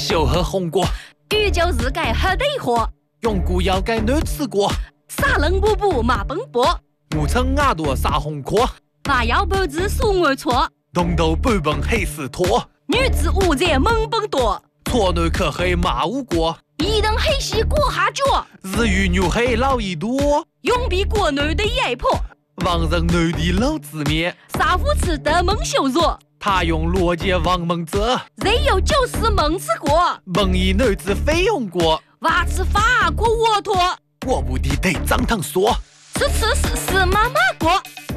小喝红果， 宇宙日改黑得火， 用古要改难吃过， 沙冷布布马奔波， 我称牙朵撒红壳， 娃要脖子数我错， 东头半本黑死拖， 女子无在猛奔多， 错内可黑马无过， 一等黑西过下脚， 日语牛黑老一多， 永比国内的压迫， 王人内地老子面， 杀夫吃的蒙羞辱， 他用逻辑王蒙泽， 人有就是蒙吃过， 蒙以女子费用过， 娃吃法过沃托， 过不的得张堂说， 吃妈妈过。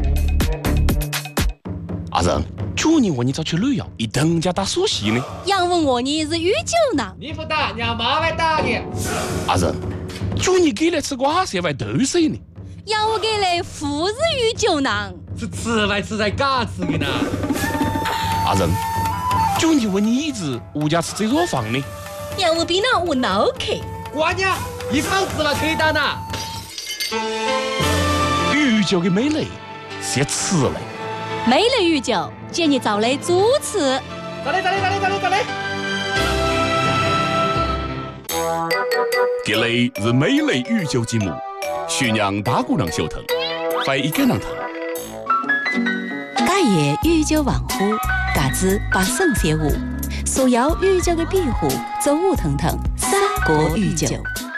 阿仁，去年我你早去旅游，一等家打锁戏呢。 杨问我你是御酒呢？ 你不打，让妈来打你。 阿仁，去年给来吃瓜色外豆水呢。 要我给来富日御酒呢？ 是吃来吃在嘎吃的呢。 阿仁，去年问你一直物价吃这座房呢。 要我比那我脑壳。 瓜娘，一房子了可以打呢。 御酒的美丽是吃嘞。 美丽御酒，建议找来主持。 咋嘞？ 这里是美丽御酒节目，宣扬大姑娘小腾，欢迎跟上腾。 假夜御酒文化，嘎子把圣写舞，所有御酒的庇护，走舞腾腾，三国御酒。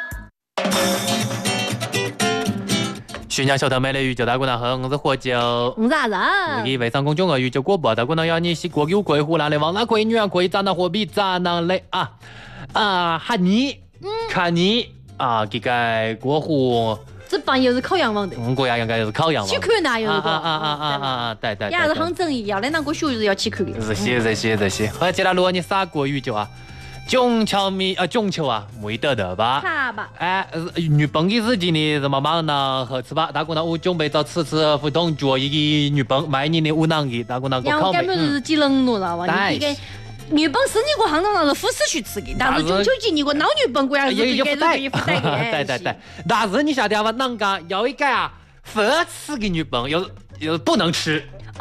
宣扬小腾美丽御酒大姑娘好，我是喝酒。 我是阿仁。 你微商公众号御酒广播大姑娘要你是国有贵湖南的王那贵女啊贵渣那货币渣那嘞哈尼看你这个国湖。 这帮又是烤羊王的， 国家应该是烤羊王。 去看哪有个对。 也是很正义，要来那个学日要去看的。 这些。后来接下来你啥国御酒啊？中秋没得的吧？ 好吧。 日本的日记呢，什么忙呢？好吃吧？大姑娘我准备找吃互动做一个日本买你的乌囊的，大姑娘给烤没。根本日记冷了了哇！你这个日本生日过杭州那是富士去吃的，但是中秋节你个老日本过呀是给日本一副带的。 对。但是你晓得吧？人家有一个不吃的日本又不能吃。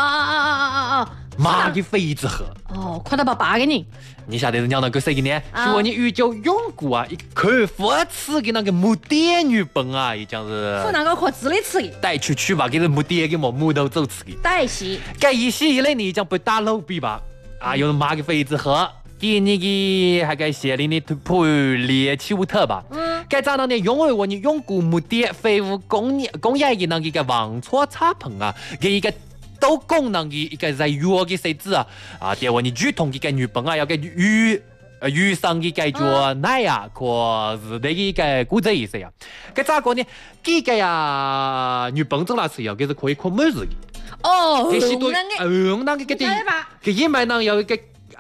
马给肥子喝。 快到爸给你。 你晓得是讲那个谁的呢？说你御酒用过啊，一看不吃的那个木碟日本啊，也讲是。 不那个可自己吃的。 带去吧，给是木碟给木头走吃的。 带西。 该一洗以来你讲不打老比吧？有马给肥子喝，给你个还该写里的普列起舞特吧。该咋样呢？因为你用过木碟废物工业的那个王错插棚啊，给一个。都功能的一个在药的设置对我你剧痛的个日本要个鱼上的个做奶可是的一个古仔意思该咋个呢？这个日本走来吃要给是可以看每日的给许多那个给一买呢有一个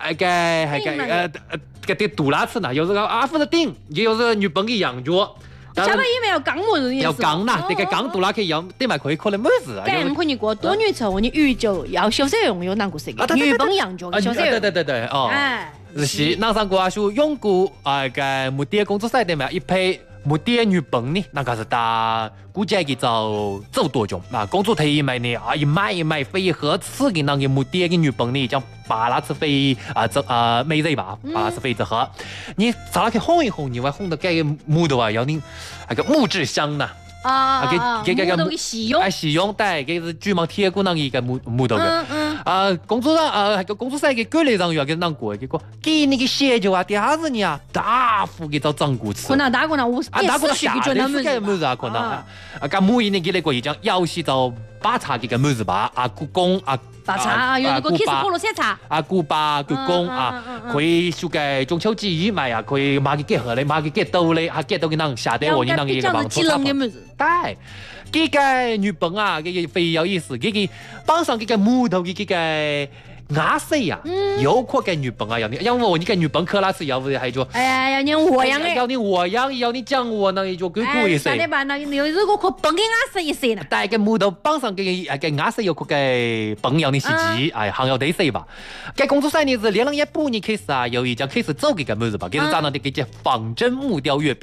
个的杜拉吃呢，有这个阿夫的顶，也有这日本的洋脚。 下面也没有钢么子， 要钢呐，这个钢杜拉可以要对嘛可以可能么子啊？ 干可以过多女车，你御酒要修色用有哪个谁？日本洋脚修色。 对是那上过说用过个木碟工作室的嘛，一批木碟日本呢，那个是打估计给走多种工作台一买呢一买非合适的那个木碟的日本呢，将把那次非美人吧，把那次非子喝，你咋去烘一烘，你会烘到这个木头要你那个木质香呢。 给洗用对，给是巨蟒铁骨那一个木头的。工作上那个工作室给隔离上要给啷过，结果给你个写就第二日呢大幅给找张过吃。 可能大姑娘我大姑娘下的是个么子可能干木一年给那个一讲要洗找把茶给个么子吧故宫把茶有那个 kiss 菠萝山茶古巴故宫可以修个中秋节一买可以买个结合嘞，买个结豆嘞，还结豆给啷下的我你啷个一个帮助对，这个日本这个非有意思，这个绑上这个木头的这个牙色有可跟日本要你，因为我你跟日本克拉斯要不还就要你我样要你我样，要你讲我那一就更贵一些。 晓得吧？那如果可绑个牙色一些呢？ 带个木头绑上这个牙色有可给绑要你司机还要得些吧？该工作室呢是2018年开始有一家开始做这个么子吧？给是咋样的？给叫仿真木雕月饼。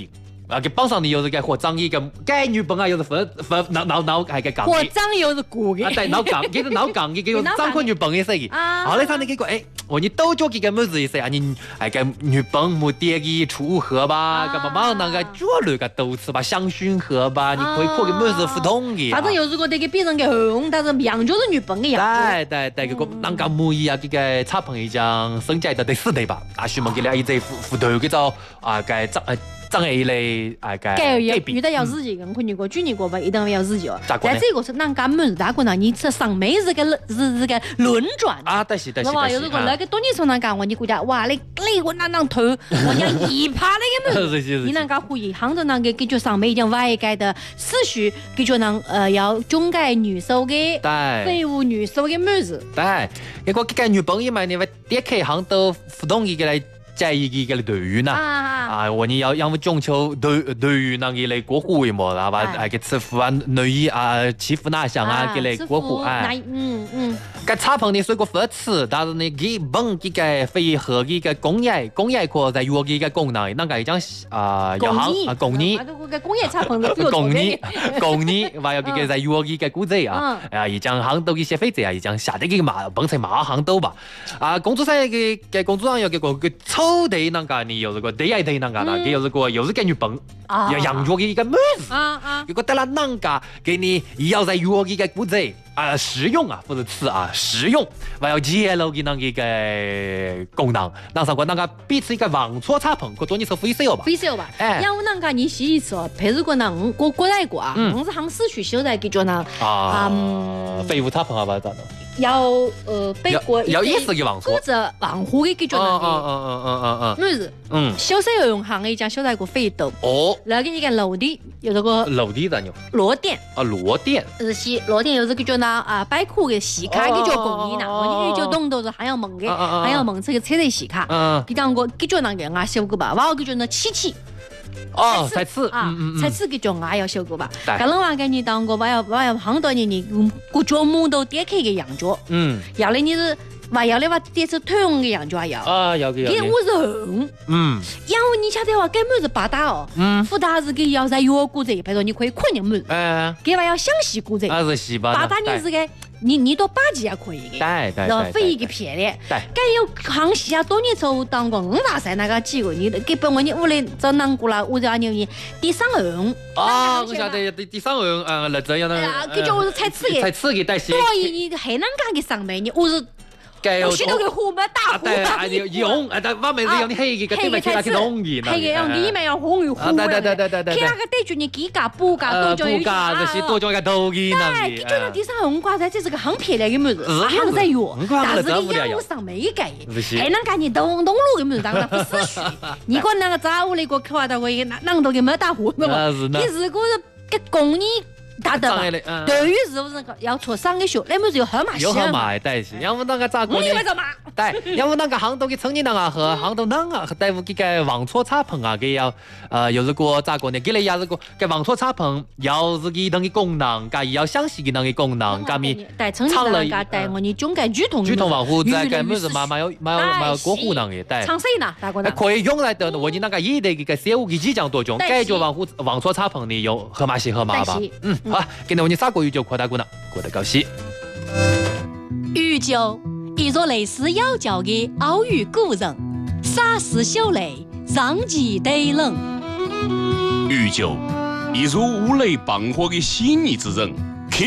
啊，给绑上的又是个和长一个该女本啊，又是分闹还个杠的。 和长又是过的。 啊，对，闹杠，给个闹杠，给个长和女本一些的。后来他那个哎，你都叫给个么子一些啊？你哎个女本没点个出河吧？干嘛嘛那个脚路个都是吧？香薰河吧？你可以可给么子互动的。 反正又如果得给别人给红，但是羊就是女本的羊。 对，这个啷个母一啊？这个差朋友讲生价得4对吧？啊，许么给了一只互动给找啊个长一类啊个。 遇到要日记，我你过举例过吧，一定要日记哦。 在这个是啷个么子？大个呢？你这上面是个轮转啊，对是。 是吧？有如果那个多年从那讲我你估计哇，你我那头，我讲一趴那个么子？你啷个回忆？杭州那个感觉上面已经外界的思绪，感觉要中改女手的，废物女手的么子？ 对，一个这个女朋友嘛，你会点开杭州互动一个来。在一个队员呐，我你要么中秋队员那个来过户一么，然后还给吃饭啊，内衣啊，欺负那项啊，给来过户哎。该差朋的水果不吃，但是呢，给本这个非合一个工业课在约一个功能，那个讲要行啊工业， 工业差朋的工业，还要这个在约一个古仔啊，一讲杭州的消费者啊，一讲下得这个嘛，本身嘛杭州吧，啊，工作上给工作上要给个抽的那个你有这个对爱的那个啦，给有这个又是给女本，要养活一个么子如果得了那个给你要在约一个古仔。实用啊，或者吃啊，实用，还要揭露的那个功能，让上过那个彼此一个网错差朋，过多你说非手吧？ 非手吧？哎，要那个你洗一次哦，譬如说呢，我来过啊，我是杭市区修在给着呢废物差朋啊，吧咋的？ 要北国要意思给网错， 或者网户给着呢？么子？修车用行的讲修在过飞斗哦， 那个一个楼底有这个楼底咋牛？ 螺店螺店是螺店有这个叫呢摆库的细卡给叫工艺呢，我就懂都是还要蒙的，还要蒙这个车的细卡，给当过给叫那个啊修过吧，完了给叫那七。 才吃啊，才吃个叫俺要修过吧。可能话给你当过，我要很多年你个脚母都点开个羊角，要的你是要的话点是腿红的羊角要要给我是红，因为你晓得话给么子八打哦，复打是给要在药骨子，比如说你可以困你么子，给话要详细骨子， 是细吧， 八打你是个。你多把几也可以的，然后非一个骗的，该有康熙啊，多年之后当过5大赛那个几个，你给本我你屋里找南姑啦，我就要你第3轮我晓得第3轮那这样的， 给叫我是才吃的带些， 所以你还能干给上面，你我是。我许多个湖没打湖， 用，但外面是要你黑个对面其他去容易， 黑个让里面要红又糊。对。看那个对住你几家补家多种有这些多种个都给那。 对，就那第3红瓜菜，这是个很漂亮的么子，很在用，但是你养我上没改，还能干你东路的么子，当然不思绪。你管那个早屋里个看到个啷都给没打湖的嘛？你如果是个工艺。大的嘛，对于是不是要出商的学，那么就很麻烦。 有很麻烦，是，要么那个咋个？ 我以为怎么？ 对，要么那个杭州的村里人啊和杭州人啊，和大夫这个网错差朋啊，给要有这个咋个呢？给了要这个给网错差朋，要是给那个功能，噶要详细的那个功能，噶咪对，村里人噶带我你总该剧痛网户在个么子嘛有过户那个对。 长谁呢？大哥呢？ 可以用来的，我你那个也得个小五个几讲多种，感觉网错差朋的有合嘛些合嘛吧？好，今天我们3个月就扩大过了，过得高兴。 玉酒，一座类似妖教的奥语古人，洒湿秀泪，上极对冷。 玉酒，一座无雷傍火的细腻之人。